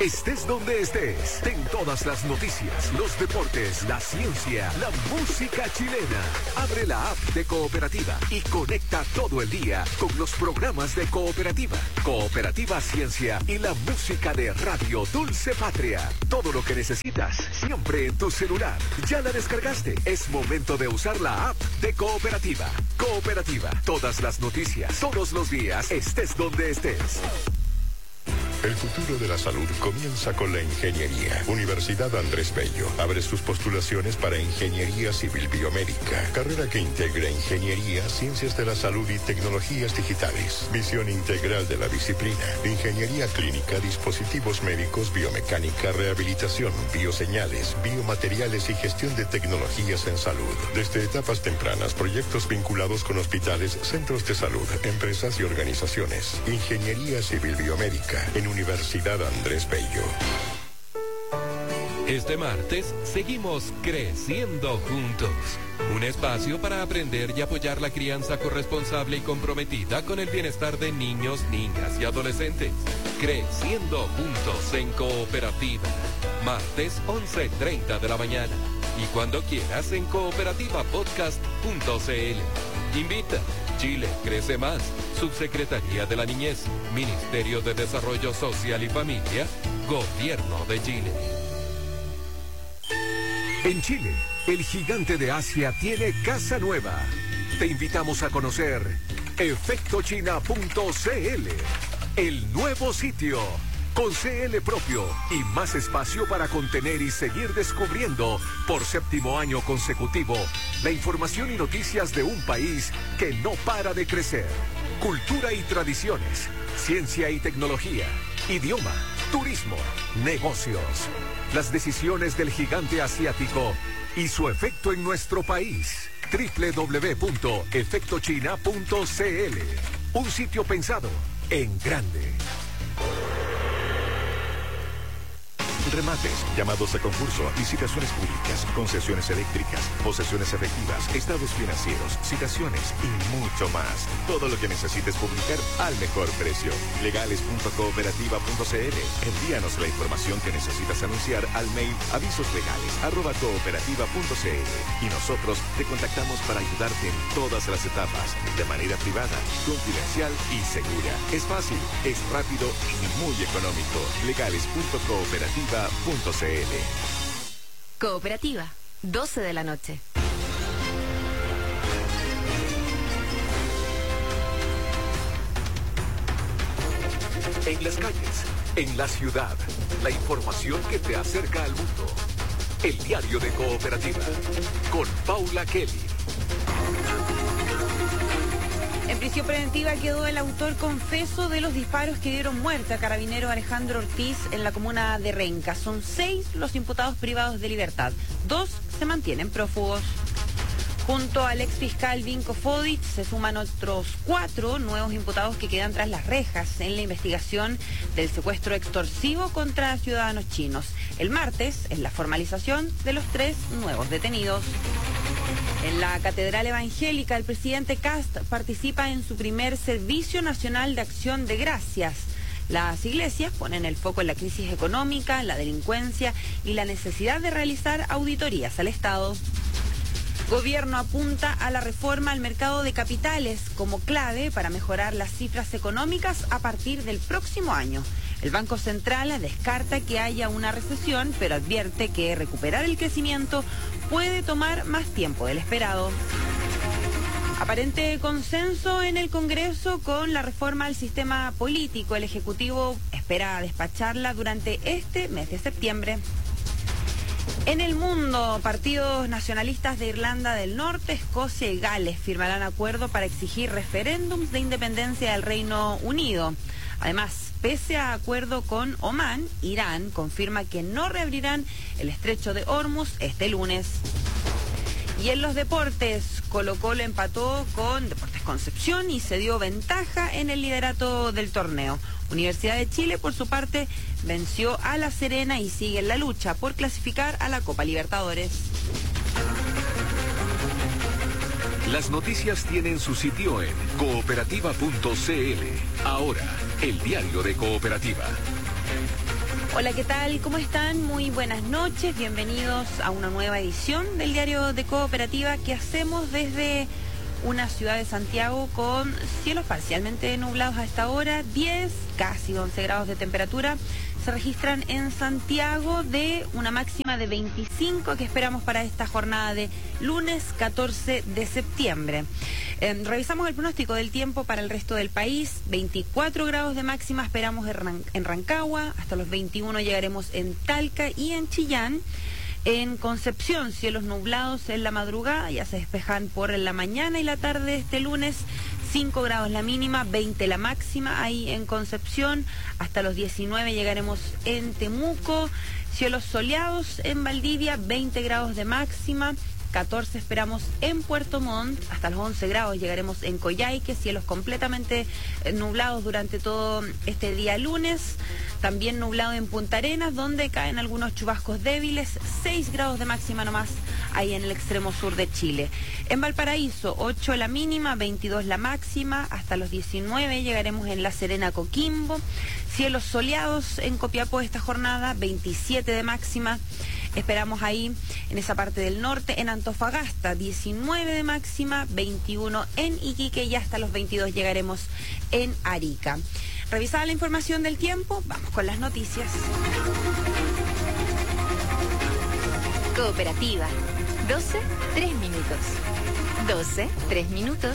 Estés donde estés, ten todas las noticias, los deportes, la ciencia, la música chilena. Abre la app de Cooperativa y conecta todo el día con los programas de Cooperativa, Cooperativa Ciencia y la música de Radio Dulce Patria. Todo lo que necesitas, siempre en tu celular. ¿Ya la descargaste? Es momento de usar la app de Cooperativa. Cooperativa, todas las noticias, todos los días, estés donde estés. El futuro de la salud comienza con la ingeniería. Universidad Andrés Bello abre sus postulaciones para Ingeniería Civil Biomédica, carrera que integra ingeniería, ciencias de la salud y tecnologías digitales. Visión integral de la disciplina. Ingeniería clínica, dispositivos médicos, biomecánica, rehabilitación, bioseñales, biomateriales y gestión de tecnologías en salud. Desde etapas tempranas, proyectos vinculados con hospitales, centros de salud, empresas y organizaciones. Ingeniería Civil Biomédica en Universidad Andrés Bello. Este martes seguimos creciendo juntos. Un espacio para aprender y apoyar la crianza corresponsable y comprometida con el bienestar de niños, niñas y adolescentes. Creciendo juntos en Cooperativa. Martes 11:30 de la mañana. Y cuando quieras en cooperativapodcast.cl. Invita. Chile crece más. Subsecretaría de la Niñez, Ministerio de Desarrollo Social y Familia, Gobierno de Chile. En Chile, el gigante de Asia tiene casa nueva. Te invitamos a conocer efectochina.cl, el nuevo sitio, con CL propio y más espacio para contener y seguir descubriendo por 7º año consecutivo la información y noticias de un país que no para de crecer. Cultura y tradiciones, ciencia y tecnología, idioma, turismo, negocios. Las decisiones del gigante asiático y su efecto en nuestro país. www.efectochina.cl. Un sitio pensado en grande. Remates, llamados a concurso, licitaciones públicas, concesiones eléctricas, posesiones efectivas, estados financieros, citaciones y mucho más. Todo lo que necesites publicar al mejor precio. Legales.cooperativa.cl. Envíanos la información que necesitas anunciar al mail avisoslegales@cooperativa.cl y nosotros te contactamos para ayudarte en todas las etapas, de manera privada, confidencial y segura. Es fácil, es rápido y muy económico. Legales.cooperativa.cl. Cooperativa, 12 de la noche. En las calles, en la ciudad, la información que te acerca al mundo. El diario de Cooperativa, con Paula Kelly. En prisión preventiva quedó el autor confeso de los disparos que dieron muerte a carabinero Alejandro Ortiz en la comuna de Renca. Son 6 los imputados privados de libertad. 2 se mantienen prófugos. Junto al exfiscal Vinko Fodic se suman otros 4 nuevos imputados que quedan tras las rejas en la investigación del secuestro extorsivo contra ciudadanos chinos. El martes es la formalización de los 3 nuevos detenidos. En la Catedral Evangélica, el presidente Kast participa en su primer Servicio Nacional de Acción de Gracias. Las iglesias ponen el foco en la crisis económica, la delincuencia y la necesidad de realizar auditorías al Estado. Gobierno apunta a la reforma al mercado de capitales como clave para mejorar las cifras económicas a partir del próximo año. El Banco Central descarta que haya una recesión, pero advierte que recuperar el crecimiento puede tomar más tiempo del esperado. Aparente consenso en el Congreso con la reforma al sistema político. El Ejecutivo espera despacharla durante este mes de septiembre. En el mundo, partidos nacionalistas de Irlanda del Norte, Escocia y Gales firmarán acuerdo para exigir referéndums de independencia del Reino Unido. Además, pese a acuerdo con Omán, Irán confirma que no reabrirán el estrecho de Hormuz este lunes. Y en los deportes, Colo-Colo empató con Deportes Concepción y se dio ventaja en el liderato del torneo. Universidad de Chile, por su parte, venció a La Serena y sigue en la lucha por clasificar a la Copa Libertadores. Las noticias tienen su sitio en cooperativa.cl. Ahora, el diario de Cooperativa. Hola, ¿qué tal? ¿Cómo están? Muy buenas noches. Bienvenidos a una nueva edición del Diario de Cooperativa que hacemos desde una ciudad de Santiago con cielos parcialmente nublados a esta hora. 10, casi 11 grados de temperatura se registran en Santiago, de una máxima de 25 que esperamos para esta jornada de lunes 14 de septiembre. Revisamos el pronóstico del tiempo para el resto del país. 24 grados de máxima esperamos en Rancagua, hasta los 21 llegaremos en Talca y en Chillán. En Concepción, cielos nublados en la madrugada, ya se despejan por la mañana y la tarde de este lunes. 5 grados la mínima, 20 la máxima ahí en Concepción. Hasta los 19 llegaremos en Temuco. Cielos soleados en Valdivia, 20 grados de máxima. 14 esperamos en Puerto Montt, hasta los 11 grados llegaremos en Coyhaique, cielos completamente nublados durante todo este día lunes. También nublado en Punta Arenas, donde caen algunos chubascos débiles, 6 grados de máxima nomás, ahí en el extremo sur de Chile. En Valparaíso, 8 la mínima, 22 la máxima, hasta los 19 llegaremos en La Serena, Coquimbo. Cielos soleados en Copiapó esta jornada, 27 de máxima. Esperamos ahí, en esa parte del norte, en Antofagasta, 19 de máxima, 21 en Iquique y hasta los 22 llegaremos en Arica. Revisada la información del tiempo, vamos con las noticias. Cooperativa. 12, 3 minutos. 12, 3 minutos.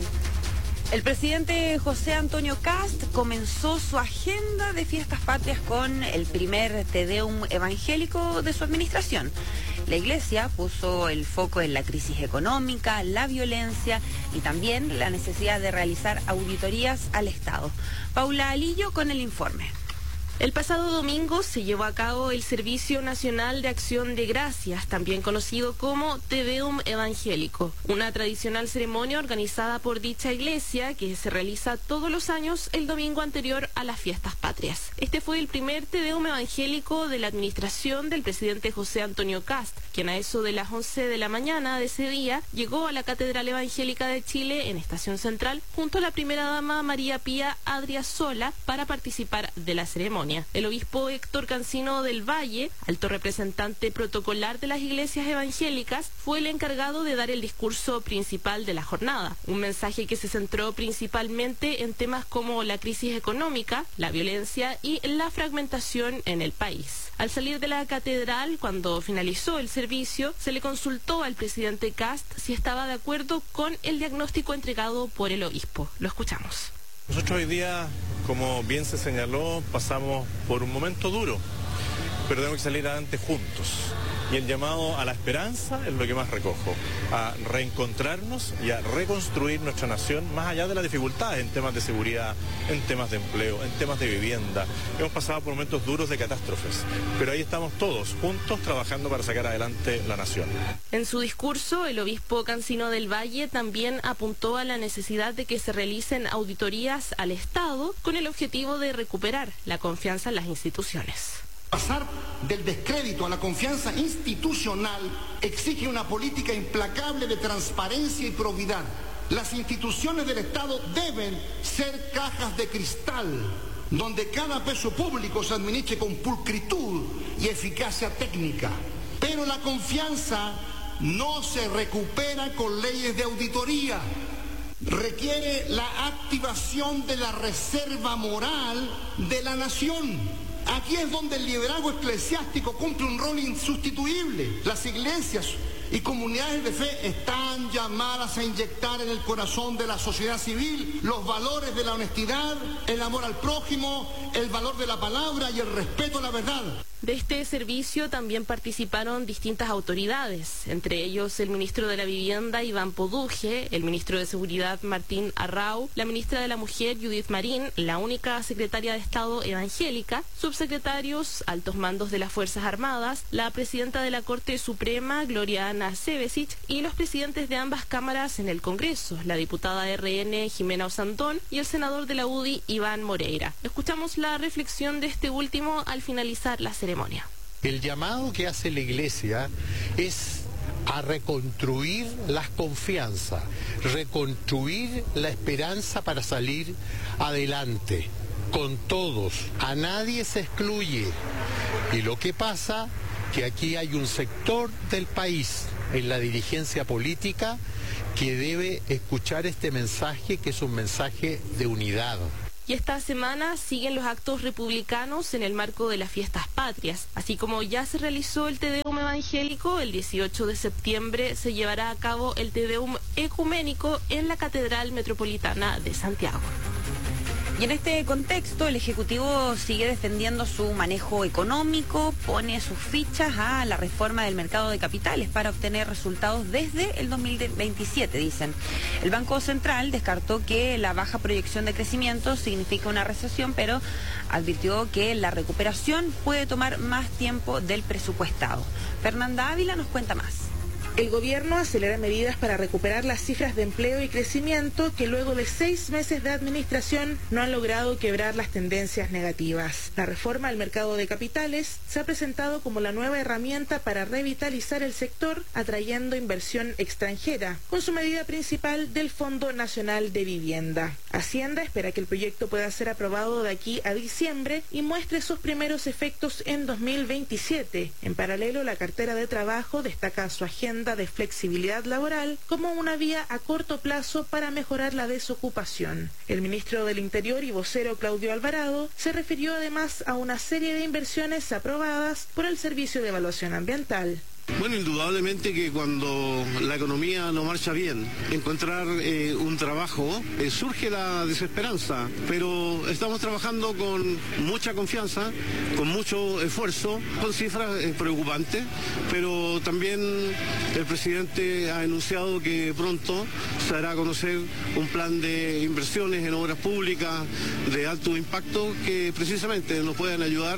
El presidente José Antonio Kast comenzó su agenda de fiestas patrias con el primer Te Deum evangélico de su administración. La Iglesia puso el foco en la crisis económica, la violencia y también la necesidad de realizar auditorías al Estado. Paula Alillo con el informe. El pasado domingo se llevó a cabo el Servicio Nacional de Acción de Gracias, también conocido como Te Deum Evangélico, una tradicional ceremonia organizada por dicha iglesia que se realiza todos los años el domingo anterior a las fiestas patrias. Este fue el primer Te Deum Evangélico de la administración del presidente José Antonio Kast, quien a eso de las 11 de la mañana de ese día llegó a la Catedral Evangélica de Chile en Estación Central junto a la primera dama María Pía Adriasola para participar de la ceremonia. El obispo Héctor Cancino del Valle, alto representante protocolar de las iglesias evangélicas, fue el encargado de dar el discurso principal de la jornada, un mensaje que se centró principalmente en temas como la crisis económica, la violencia y la fragmentación en el país. Al salir de la catedral, cuando finalizó el servicio, se le consultó al presidente Kast si estaba de acuerdo con el diagnóstico entregado por el obispo. Lo escuchamos. Nosotros hoy día, como bien se señaló, pasamos por un momento duro, pero tenemos que salir adelante juntos. Y el llamado a la esperanza es lo que más recojo, a reencontrarnos y a reconstruir nuestra nación más allá de las dificultades en temas de seguridad, en temas de empleo, en temas de vivienda. Hemos pasado por momentos duros de catástrofes, pero ahí estamos todos juntos trabajando para sacar adelante la nación. En su discurso, el obispo Cancino del Valle también apuntó a la necesidad de que se realicen auditorías al Estado con el objetivo de recuperar la confianza en las instituciones. Pasar del descrédito a la confianza institucional exige una política implacable de transparencia y probidad. Las instituciones del Estado deben ser cajas de cristal, donde cada peso público se administre con pulcritud y eficacia técnica. Pero la confianza no se recupera con leyes de auditoría. Requiere la activación de la reserva moral de la nación. Aquí es donde el liderazgo eclesiástico cumple un rol insustituible. Las iglesias y comunidades de fe están llamadas a inyectar en el corazón de la sociedad civil los valores de la honestidad, el amor al prójimo, el valor de la palabra y el respeto a la verdad. De este servicio también participaron distintas autoridades, entre ellos el ministro de la Vivienda, Iván Poduje, el ministro de Seguridad, Martín Arrau, la ministra de la Mujer, Judith Marín, la única secretaria de Estado evangélica, subsecretarios, altos mandos de las Fuerzas Armadas, la presidenta de la Corte Suprema, Gloria Ana Cebesic, y los presidentes de ambas cámaras en el Congreso, la diputada RN, Jimena Osandón, y el senador de la UDI, Iván Moreira. Escuchamos la reflexión de este último al finalizar la ceremonia. El llamado que hace la Iglesia es a reconstruir las confianzas, reconstruir la esperanza para salir adelante. con todos, a nadie se excluye. Y lo que pasa, que aquí hay un sector del país, en la dirigencia política, que debe escuchar este mensaje, que es un mensaje de unidad. Y esta semana siguen los actos republicanos en el marco de las fiestas patrias. Así como ya se realizó el Te Deum evangélico, el 18 de septiembre se llevará a cabo el Te Deum ecuménico en la Catedral Metropolitana de Santiago. Y en este contexto, el Ejecutivo sigue defendiendo su manejo económico, pone sus fichas a la reforma del mercado de capitales para obtener resultados desde el 2027, dicen. El Banco Central descartó que la baja proyección de crecimiento significa una recesión, pero advirtió que la recuperación puede tomar más tiempo del presupuestado. Fernanda Ávila nos cuenta más. El gobierno acelera medidas para recuperar las cifras de empleo y crecimiento que luego de 6 meses de administración no han logrado quebrar las tendencias negativas. La reforma al mercado de capitales se ha presentado como la nueva herramienta para revitalizar el sector, atrayendo inversión extranjera, con su medida principal del Fondo Nacional de Vivienda. Hacienda espera que el proyecto pueda ser aprobado de aquí a diciembre y muestre sus primeros efectos en 2027. En paralelo, la cartera de trabajo destaca su agenda de flexibilidad laboral como una vía a corto plazo para mejorar la desocupación. El ministro del Interior y vocero Claudio Alvarado se refirió además a una serie de inversiones aprobadas por el Servicio de Evaluación Ambiental. Bueno, indudablemente que cuando la economía no marcha bien, encontrar un trabajo, surge la desesperanza, pero estamos trabajando con mucha confianza, con mucho esfuerzo, con cifras preocupantes, pero también el presidente ha anunciado que pronto se hará a conocer un plan de inversiones en obras públicas de alto impacto que precisamente nos puedan ayudar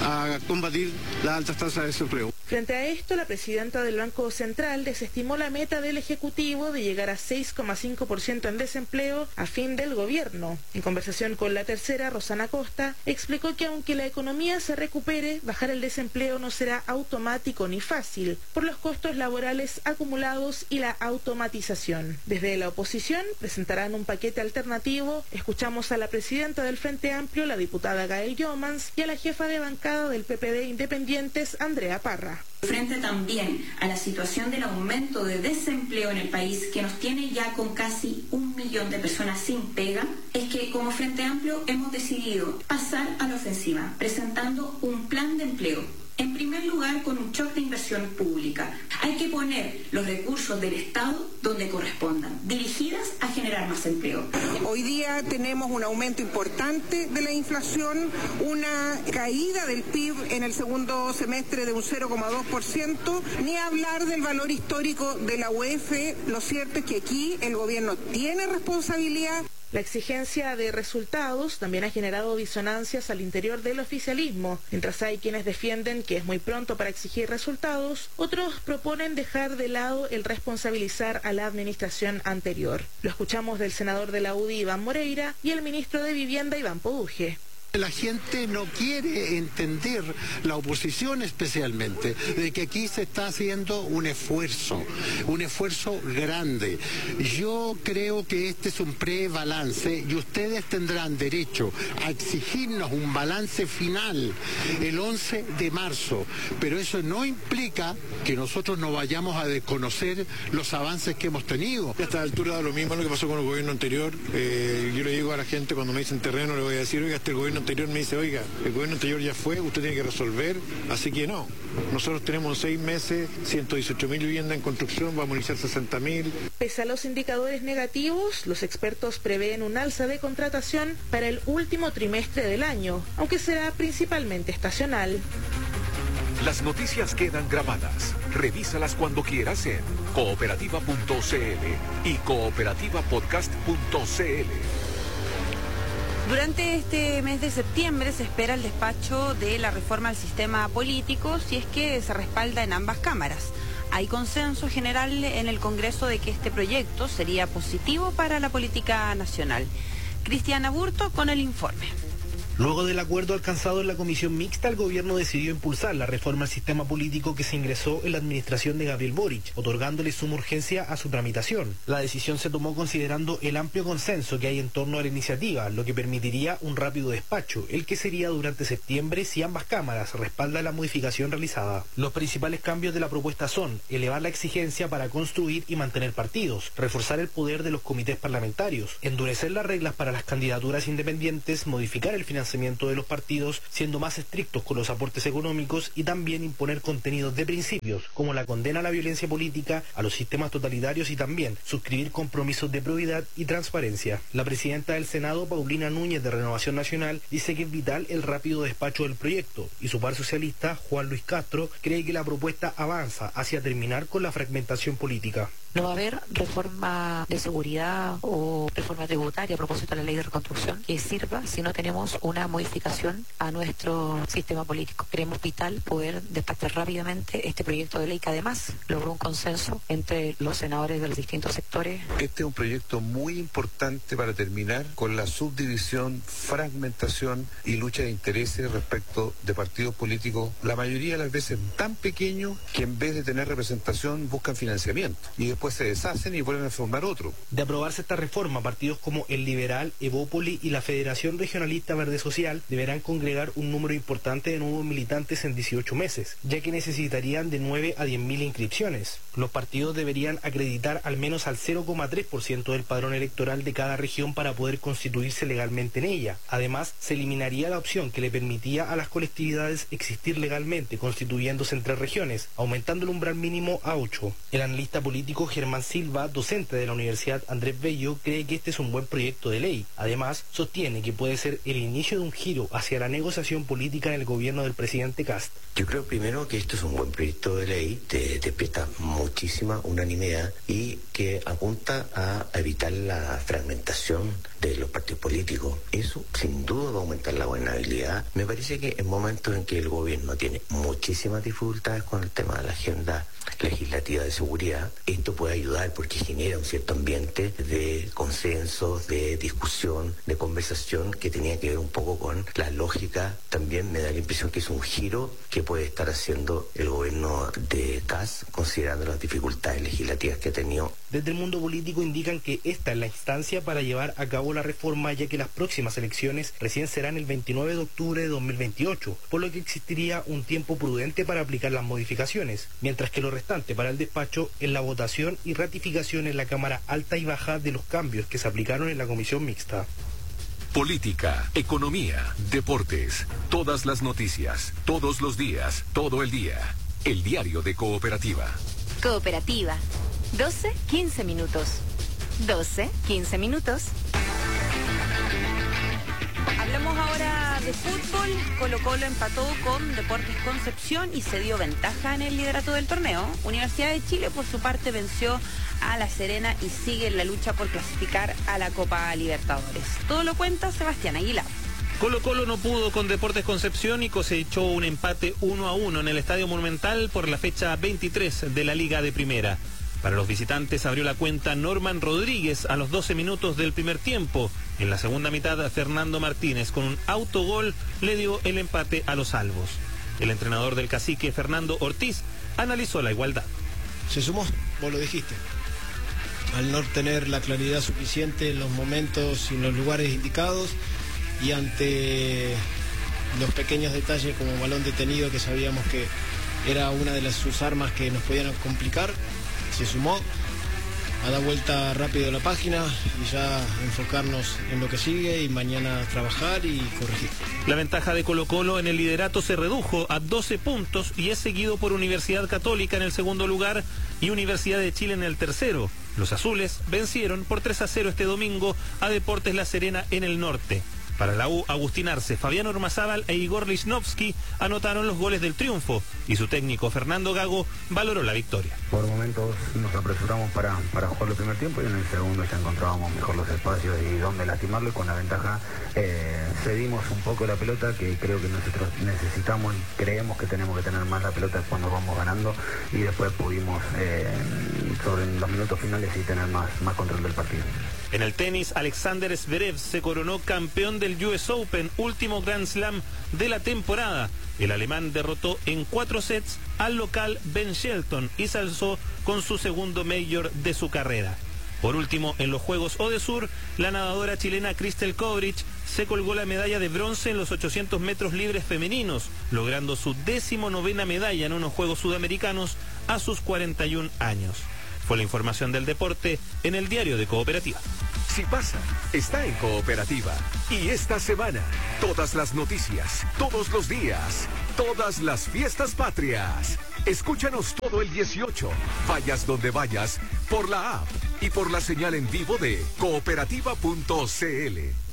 a combatir las altas tasas de desempleo. Frente a esto, la presidenta del Banco Central desestimó la meta del Ejecutivo de llegar a 6,5% en desempleo a fin del gobierno. En conversación con La Tercera, Rosana Costa explicó que aunque la economía se recupere, bajar el desempleo no será automático ni fácil, por los costos laborales acumulados y la automatización. Desde la oposición presentarán un paquete alternativo. Escuchamos a la presidenta del Frente Amplio, la diputada Gael Jomans, y a la jefa de bancada del PPD Independientes, Andrea Parra. Frente también a la situación del aumento de desempleo en el país, que nos tiene ya con casi 1 millón de personas sin pega, es que como Frente Amplio hemos decidido pasar a la ofensiva, presentando un plan de empleo. En primer lugar, con un shock de inversión pública. Hay que poner los recursos del Estado donde correspondan, dirigidas a generar más empleo. Hoy día tenemos un aumento importante de la inflación, una caída del PIB en el segundo semestre de un 0,2%, ni hablar del valor histórico de la UEF. Lo cierto es que aquí el gobierno tiene responsabilidad. La exigencia de resultados también ha generado disonancias al interior del oficialismo. Mientras hay quienes defienden que es muy pronto para exigir resultados, otros proponen dejar de lado el responsabilizar a la administración anterior. Lo escuchamos del senador de la UDI, Iván Moreira, y el ministro de Vivienda, Iván Poduje. La gente no quiere entender, la oposición especialmente, de que aquí se está haciendo un esfuerzo grande. Yo creo que este es un pre-balance y ustedes tendrán derecho a exigirnos un balance final el 11 de marzo, pero eso no implica que nosotros no vayamos a desconocer los avances que hemos tenido. A esta altura da lo mismo lo que pasó con el gobierno anterior. Yo le digo a la gente cuando me dicen terreno, le voy a decir, oiga, el gobierno anterior me dice, oiga, el gobierno anterior ya fue, usted tiene que resolver, así que no. Nosotros tenemos 6 meses, 118.000 viviendas en construcción, vamos a iniciar 60.000. Pese a los indicadores negativos, los expertos prevén un alza de contratación para el último trimestre del año, aunque será principalmente estacional. Las noticias quedan grabadas. Revísalas cuando quieras en cooperativa.cl y cooperativapodcast.cl. Durante este mes de septiembre se espera el despacho de la reforma al sistema político, si es que se respalda en ambas cámaras. Hay consenso general en el Congreso de que este proyecto sería positivo para la política nacional. Cristiana Burto con el informe. Luego del acuerdo alcanzado en la comisión mixta, el gobierno decidió impulsar la reforma al sistema político que se ingresó en la administración de Gabriel Boric, otorgándole suma urgencia a su tramitación. La decisión se tomó considerando el amplio consenso que hay en torno a la iniciativa, lo que permitiría un rápido despacho, el que sería durante septiembre si ambas cámaras respaldan la modificación realizada. Los principales cambios de la propuesta son elevar la exigencia para construir y mantener partidos, reforzar el poder de los comités parlamentarios, endurecer las reglas para las candidaturas independientes, modificar el financiamiento de los partidos, siendo más estrictos con los aportes económicos y también imponer contenidos de principios, como la condena a la violencia política, a los sistemas totalitarios y también suscribir compromisos de probidad y transparencia. La presidenta del Senado, Paulina Núñez de Renovación Nacional, dice que es vital el rápido despacho del proyecto y su par socialista, Juan Luis Castro, cree que la propuesta avanza hacia terminar con la fragmentación política. No va a haber reforma de seguridad o reforma tributaria a propósito de la ley de reconstrucción que sirva si no tenemos una modificación a nuestro sistema político. Creemos vital poder despachar rápidamente este proyecto de ley que además logró un consenso entre los senadores de los distintos sectores. Este es un proyecto muy importante para terminar con la subdivisión, fragmentación y lucha de intereses respecto de partidos políticos, la mayoría de las veces tan pequeños que en vez de tener representación buscan financiamiento y después se deshacen y vuelven a formar otro. De aprobarse esta reforma, partidos como El Liberal, Evópoli y la Federación Regionalista Verde Social deberán congregar un número importante de nuevos militantes en 18 meses, ya que necesitarían de 9 a 10.000 inscripciones. Los partidos deberían acreditar al menos al 0,3% del padrón electoral de cada región para poder constituirse legalmente en ella. Además, se eliminaría la opción que le permitía a las colectividades existir legalmente constituyéndose en 3 regiones, aumentando el umbral mínimo a 8. El analista político Germán Silva, docente de la Universidad Andrés Bello, cree que este es un buen proyecto de ley. Además, sostiene que puede ser el inicio de un giro hacia la negociación política en el gobierno del presidente Kast. Yo creo primero que esto es un buen proyecto de ley, despierta muchísima unanimidad y que apunta a evitar la fragmentación de los partidos políticos. Eso sin duda va a aumentar la gobernabilidad. Me parece que en momentos en que el gobierno tiene muchísimas dificultades con el tema de la agenda legislativa de seguridad, esto puede ayudar porque genera un cierto ambiente de consenso, de discusión, de conversación que tenía que ver un poco con la lógica. También me da la impresión que es un giro que puede estar haciendo el gobierno de Kast considerando las dificultades legislativas que ha tenido. Desde el mundo político indican que esta es la instancia para llevar a cabo la reforma, ya que las próximas elecciones recién serán el 29 de octubre de 2028, por lo que existiría un tiempo prudente para aplicar las modificaciones, mientras que lo restante para el despacho es la votación y ratificación en la Cámara Alta y Baja de los cambios que se aplicaron en la comisión mixta. Política, economía, deportes, todas las noticias, todos los días, todo el día. El diario de Cooperativa. Cooperativa. 12-15 minutos. 12-15 minutos. Hablamos ahora de fútbol. Colo-Colo empató con Deportes Concepción y se dio ventaja en el liderato del torneo. Universidad de Chile, por su parte, venció a La Serena y sigue en la lucha por clasificar a la Copa Libertadores. Todo lo cuenta Sebastián Aguilar. Colo-Colo no pudo con Deportes Concepción y cosechó un empate 1-1 en el Estadio Monumental por la fecha 23 de la Liga de Primera. Para los visitantes abrió la cuenta Norman Rodríguez a los 12 minutos del primer tiempo. En la segunda mitad, Fernando Martínez con un autogol le dio el empate a los albos. El entrenador del Cacique, Fernando Ortiz, analizó la igualdad. Se sumó, vos lo dijiste. Al no tener la claridad suficiente en los momentos y en los lugares indicados y ante los pequeños detalles como balón detenido que sabíamos que era una de sus armas que nos podían complicar, se sumó a dar vuelta rápido a la página y ya enfocarnos en lo que sigue y mañana trabajar y corregir. La ventaja de Colo-Colo en el liderato se redujo a 12 puntos y es seguido por Universidad Católica en el segundo lugar y Universidad de Chile en el tercero. Los azules vencieron por 3-0 este domingo a Deportes La Serena en el norte. Para la U, Agustín Arce, Fabián Ormazábal e Igor Lichnowsky anotaron los goles del triunfo y su técnico Fernando Gago valoró la victoria. Por momentos nos apresuramos para jugar el primer tiempo y en el segundo ya encontrábamos mejor los espacios y dónde lastimarlo y con la ventaja cedimos un poco la pelota que creo que nosotros necesitamos y creemos que tenemos que tener más la pelota cuando vamos ganando y después pudimos sobre los minutos finales y tener más control del partido. En el tenis, Alexander Zverev se coronó campeón del US Open, último Grand Slam de la temporada. El alemán derrotó en 4 sets al local Ben Shelton y se alzó con su segundo major de su carrera. Por último, en los Juegos Odesur, la nadadora chilena Kristel Kovrich se colgó la medalla de bronce en los 800 metros libres femeninos, logrando su 19ª medalla en unos Juegos Sudamericanos a sus 41 años. Fue la información del deporte en el Diario de Cooperativa. Si pasa, está en Cooperativa. Y esta semana, todas las noticias, todos los días, todas las fiestas patrias. Escúchanos todo el 18. Vayas donde vayas, por la app y por la señal en vivo de cooperativa.cl.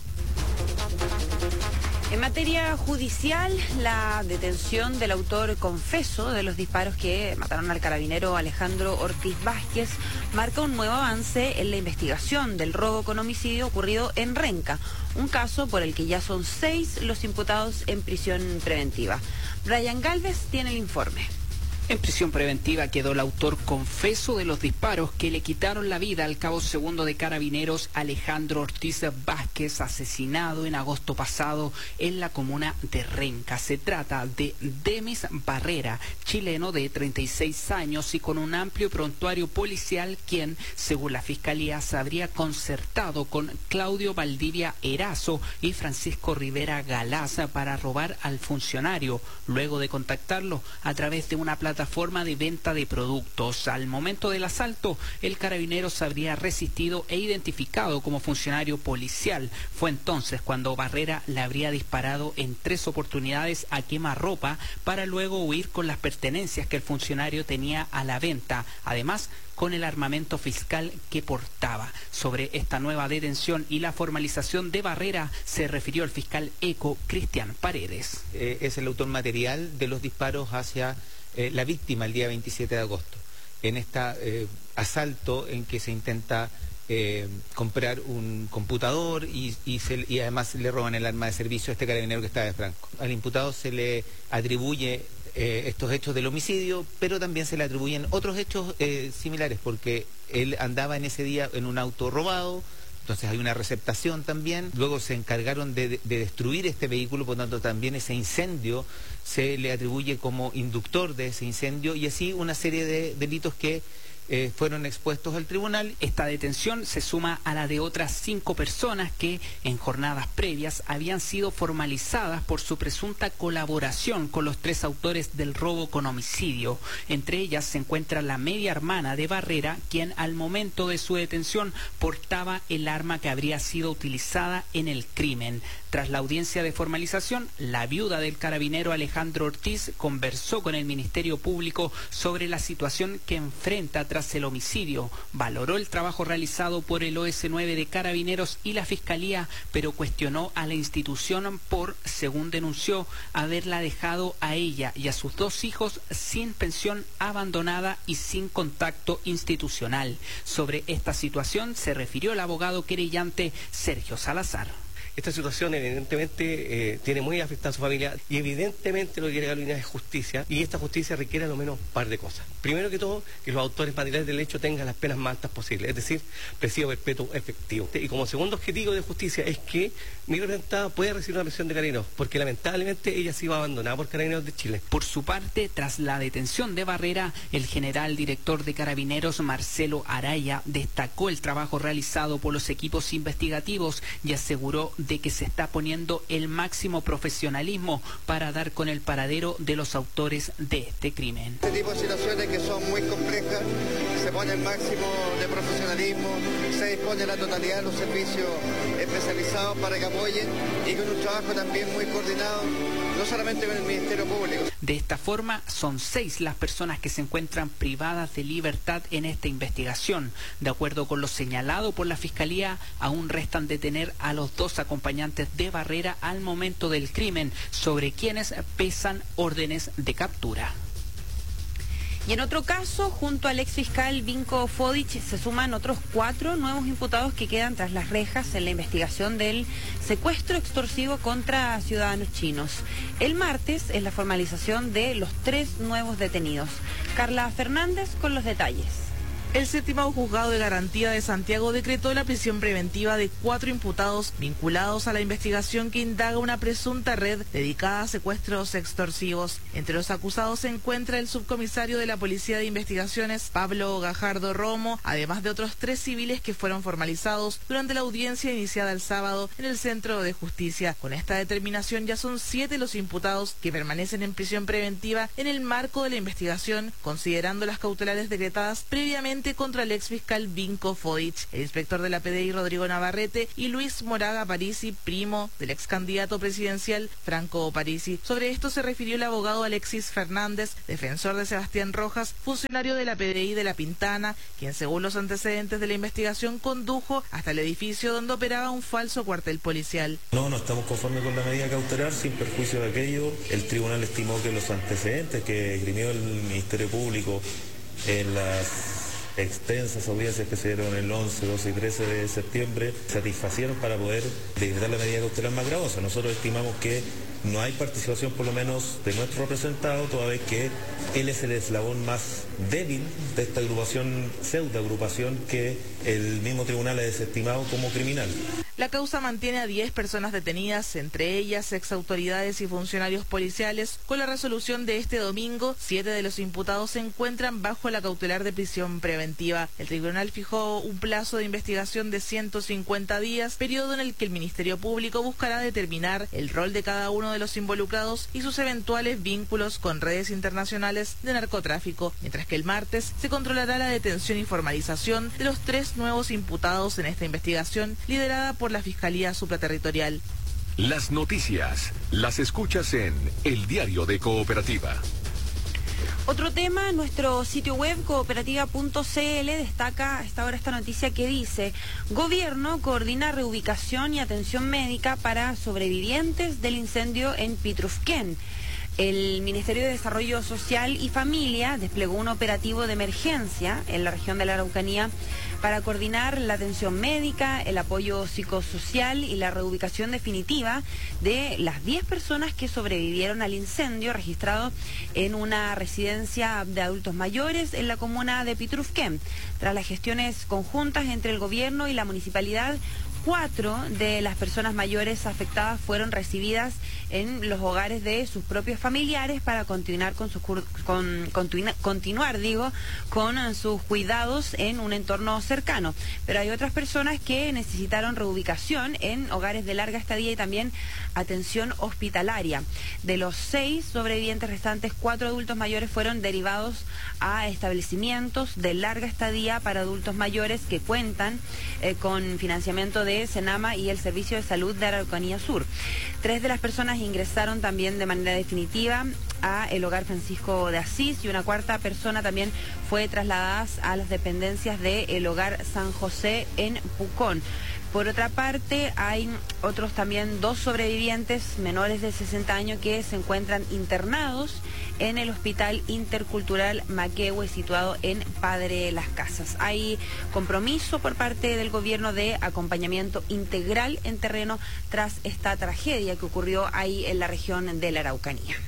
En materia judicial, la detención del autor confeso de los disparos que mataron al carabinero Alejandro Ortiz Vázquez marca un nuevo avance en la investigación del robo con homicidio ocurrido en Renca, un caso por el que ya son 6 los imputados en prisión preventiva. Brian Galvez tiene el informe. En prisión preventiva quedó el autor confeso de los disparos que le quitaron la vida al cabo segundo de Carabineros Alejandro Ortiz Vázquez, asesinado en agosto pasado en la comuna de Renca. Se trata de Demis Barrera, chileno de 36 años y con un amplio prontuario policial, quien, según la Fiscalía, se habría concertado con Claudio Valdivia Erazo y Francisco Rivera Galaza para robar al funcionario, luego de contactarlo a través de una plataforma de venta de productos. Al momento del asalto, el carabinero se habría resistido e identificado como funcionario policial. Fue entonces cuando Barrera le habría disparado en 3 oportunidades a quemarropa para luego huir con las pertenencias que el funcionario tenía a la venta, además con el armamento fiscal que portaba. Sobre esta nueva detención y la formalización de Barrera se refirió el fiscal ECO, Cristian Paredes. Es el autor material de los disparos hacia la víctima el día 27 de agosto, en este asalto en que se intenta comprar un computador y además le roban el arma de servicio a este carabinero que estaba de Franco. Al imputado se le atribuye estos hechos del homicidio, pero también se le atribuyen otros hechos similares, porque él andaba en ese día en un auto robado. Entonces hay una receptación también. Luego se encargaron de destruir este vehículo, por lo tanto también ese incendio se le atribuye como inductor de ese incendio, y así una serie de delitos que fueron expuestos al tribunal. Esta detención se suma a la de otras 5 personas que en jornadas previas habían sido formalizadas por su presunta colaboración con los 3 autores del robo con homicidio. Entre ellas se encuentra la media hermana de Barrera, quien al momento de su detención portaba el arma que habría sido utilizada en el crimen. Tras la audiencia de formalización, la viuda del carabinero Alejandro Ortiz conversó con el Ministerio Público sobre la situación que enfrenta tras el homicidio. Valoró el trabajo realizado por el OS9 de Carabineros y la Fiscalía, pero cuestionó a la institución por, según denunció, haberla dejado a ella y a sus 2 hijos sin pensión, abandonada y sin contacto institucional. Sobre esta situación se refirió el abogado querellante Sergio Salazar. Esta situación evidentemente tiene muy afectada a su familia, y evidentemente lo que quiere Carolina es justicia, y esta justicia requiere a lo menos un par de cosas. Primero que todo, que los autores materiales del hecho tengan las penas más altas posibles, es decir, presidio perpetuo efectivo. Y como segundo objetivo de justicia es que mi representada pueda recibir una pensión de Carabineros, porque lamentablemente ella se iba abandonada por Carabineros de Chile. Por su parte, tras la detención de Barrera, el general director de Carabineros, Marcelo Araya, destacó el trabajo realizado por los equipos investigativos y aseguró de que se está poniendo el máximo profesionalismo para dar con el paradero de los autores de este crimen. Este tipo de situaciones que son muy complejas, se pone el máximo de profesionalismo, se dispone la totalidad de los servicios especializados para que apoyen, y con un trabajo también muy coordinado, no solamente con el Ministerio Público. De esta forma, son 6 las personas que se encuentran privadas de libertad en esta investigación. De acuerdo con lo señalado por la Fiscalía, aún restan detener a los 2 acompañantes de Barrera al momento del crimen, sobre quienes pesan órdenes de captura. Y en otro caso, junto al exfiscal Vinko Fodic, se suman otros 4 nuevos imputados que quedan tras las rejas en la investigación del secuestro extorsivo contra ciudadanos chinos. El martes es la formalización de los 3 nuevos detenidos. Carla Fernández con los detalles. El séptimo juzgado de garantía de Santiago decretó la prisión preventiva de 4 imputados vinculados a la investigación que indaga una presunta red dedicada a secuestros extorsivos. Entre los acusados se encuentra el subcomisario de la Policía de Investigaciones, Pablo Gajardo Romo, además de otros 3 civiles que fueron formalizados durante la audiencia iniciada el sábado en el Centro de Justicia. Con esta determinación ya son 7 los imputados que permanecen en prisión preventiva en el marco de la investigación, considerando las cautelares decretadas previamente contra el exfiscal Vinko Fodic, el inspector de la PDI Rodrigo Navarrete y Luis Moraga Parisi, primo del ex candidato presidencial Franco Parisi. Sobre esto se refirió el abogado Alexis Fernández, defensor de Sebastián Rojas, funcionario de la PDI de La Pintana, quien según los antecedentes de la investigación condujo hasta el edificio donde operaba un falso cuartel policial. No estamos conformes con la medida cautelar, sin perjuicio de aquello. El tribunal estimó que los antecedentes que esgrimió el Ministerio Público en las extensas audiencias que se dieron el 11, 12 y 13 de septiembre satisfacieron para poder decretar la medida cautelar más gravosa. Nosotros estimamos que no hay participación, por lo menos, de nuestro representado, toda vez que él es el eslabón más débil de esta agrupación, pseudoagrupación, que el mismo tribunal ha desestimado como criminal. La causa mantiene a 10 personas detenidas, entre ellas exautoridades y funcionarios policiales. Con la resolución de este domingo, 7 de los imputados se encuentran bajo la cautelar de prisión preventiva. El tribunal fijó un plazo de investigación de 150 días, periodo en el que el Ministerio Público buscará determinar el rol de cada uno de los involucrados y sus eventuales vínculos con redes internacionales de narcotráfico, mientras que el martes se controlará la detención y formalización de los 3 nuevos imputados en esta investigación liderada por la Fiscalía Supraterritorial. Las noticias las escuchas en El Diario de Cooperativa. Otro tema, nuestro sitio web cooperativa.cl destaca a esta hora esta noticia que dice: Gobierno coordina reubicación y atención médica para sobrevivientes del incendio en Pitrufquén. El Ministerio de Desarrollo Social y Familia desplegó un operativo de emergencia en la región de la Araucanía para coordinar la atención médica, el apoyo psicosocial y la reubicación definitiva de las 10 personas que sobrevivieron al incendio registrado en una residencia de adultos mayores en la comuna de Pitrufquén. Tras las gestiones conjuntas entre el gobierno y la municipalidad, 4 de las personas mayores afectadas fueron recibidas en los hogares de sus propios familiares para continuar con sus cuidados en un entorno cercano. Pero hay otras personas que necesitaron reubicación en hogares de larga estadía y también atención hospitalaria. De los 6 sobrevivientes restantes, 4 adultos mayores fueron derivados a establecimientos de larga estadía para adultos mayores que cuentan con financiamiento de Senama y el Servicio de Salud de Araucanía Sur. 3 de las personas ingresaron también de manera definitiva a el Hogar Francisco de Asís y una 4ª persona también fue trasladada a las dependencias del Hogar San José en Pucón. Por otra parte, hay otros también 2 sobrevivientes menores de 60 años que se encuentran internados en el Hospital Intercultural Maquehue, situado en Padre Las Casas. Hay compromiso por parte del gobierno de acompañamiento integral en terreno tras esta tragedia que ocurrió ahí en la región de la Araucanía.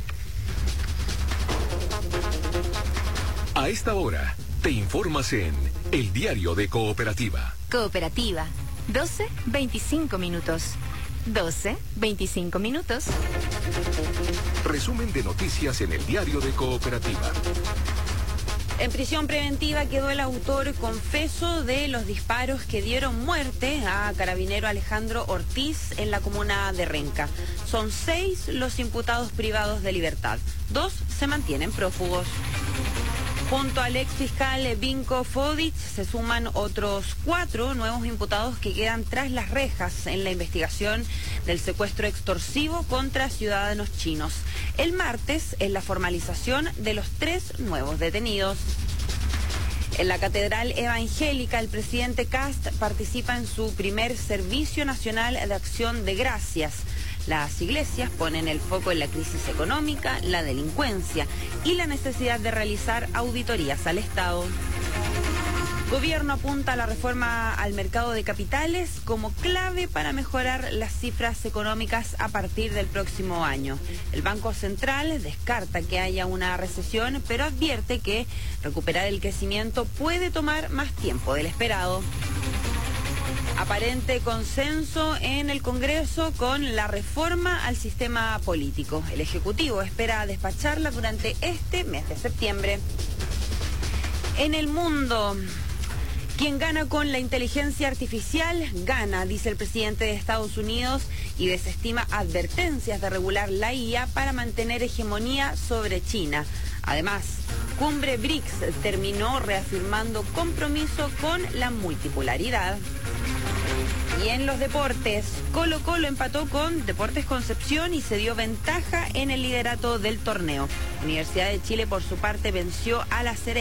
A esta hora, te informas en El Diario de Cooperativa. Cooperativa, 12:25 minutos. 12:25 minutos. Resumen de noticias en El Diario de Cooperativa. En prisión preventiva quedó el autor confeso de los disparos que dieron muerte a carabinero Alejandro Ortiz en la comuna de Renca. Son 6 los imputados privados de libertad. 2 se mantienen prófugos. Junto al ex fiscal Vinko Fodic se suman otros 4 nuevos imputados que quedan tras las rejas en la investigación del secuestro extorsivo contra ciudadanos chinos. El martes es la formalización de los 3 nuevos detenidos. En la Catedral Evangélica, el presidente Kast participa en su primer Servicio Nacional de Acción de Gracias. Las iglesias ponen el foco en la crisis económica, la delincuencia y la necesidad de realizar auditorías al Estado. Gobierno apunta a la reforma al mercado de capitales como clave para mejorar las cifras económicas a partir del próximo año. El Banco Central descarta que haya una recesión, pero advierte que recuperar el crecimiento puede tomar más tiempo del esperado. Aparente consenso en el Congreso con la reforma al sistema político. El Ejecutivo espera despacharla durante este mes de septiembre. En el mundo, quien gana con la inteligencia artificial gana, dice el presidente de Estados Unidos, y desestima advertencias de regular la IA para mantener hegemonía sobre China. Además, Cumbre BRICS terminó reafirmando compromiso con la multipolaridad. Y en los deportes, Colo-Colo empató con Deportes Concepción y se dio ventaja en el liderato del torneo. Universidad de Chile, por su parte, venció a La Serena.